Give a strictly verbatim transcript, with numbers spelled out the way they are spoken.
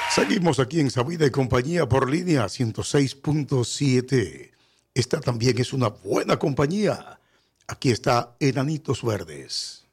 Seguimos aquí en Sabina y Compañía por línea ciento seis punto siete. Esta también es una buena compañía. Aquí está Enanitos Verdes.